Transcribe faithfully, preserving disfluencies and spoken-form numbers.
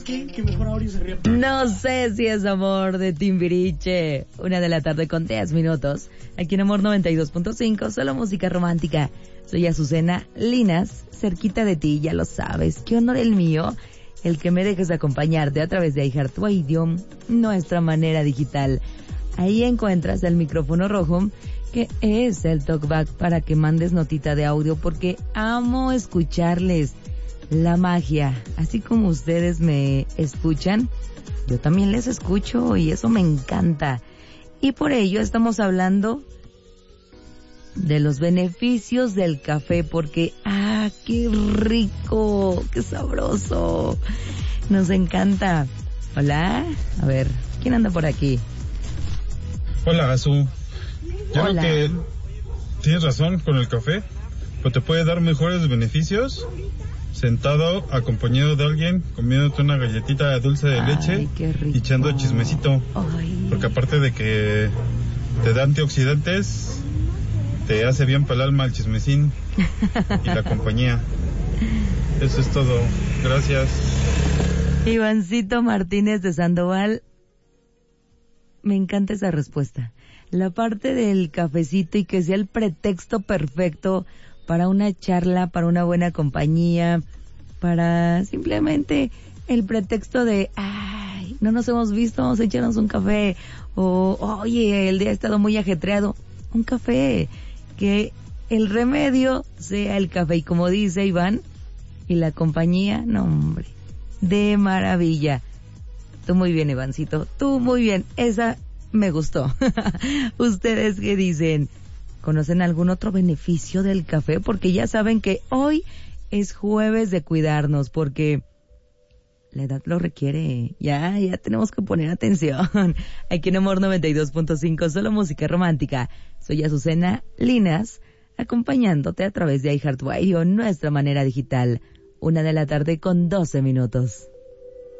¿Qué? Que mejor ahora se ríe. No sé si es amor de Timbiriche. Una de la tarde con diez minutos. Aquí en Amor noventa y dos punto cinco, solo música romántica. Soy Azucena Linas, cerquita de ti, ya lo sabes. Qué honor el mío, el que me dejes acompañarte a través de iHeartRadio, nuestra manera digital. Ahí encuentras el micrófono rojo, que es el talkback para que mandes notita de audio, porque amo escucharles. La magia, así como ustedes me escuchan, yo también les escucho y eso me encanta. Y por ello estamos hablando de los beneficios del café, porque ¡ah, qué rico! ¡Qué sabroso! Nos encanta. Hola, a ver, ¿quién anda por aquí? Hola, Azu. Yo Hola. creo que tienes razón con el café, pero te puede dar mejores beneficios sentado, acompañado de alguien, comiéndote una galletita dulce de Ay, leche qué rico. y echando chismecito. Ay. Porque aparte de que te da antioxidantes, te hace bien para el alma el chismecín y la compañía. Eso es todo. Gracias. Ivancito Martínez de Sandoval, me encanta esa respuesta. La parte del cafecito y que sea el pretexto perfecto para una charla, para una buena compañía, para simplemente el pretexto de, ay, no nos hemos visto, vamos a echarnos un café, o, oye, el día ha estado muy ajetreado, un café, que el remedio sea el café, y como dice Iván, y la compañía, no hombre, de maravilla. Tú muy bien, Ivancito, tú muy bien, esa me gustó. ¿Ustedes qué dicen? ¿Conocen algún otro beneficio del café? Porque ya saben que hoy es jueves de cuidarnos, porque la edad lo requiere. Ya, ya tenemos que poner atención. Aquí en Amor noventa y dos punto cinco, solo música romántica. Soy Azucena Linas, acompañándote a través de iHeartRadio, nuestra manera digital. Una de la tarde con doce minutos.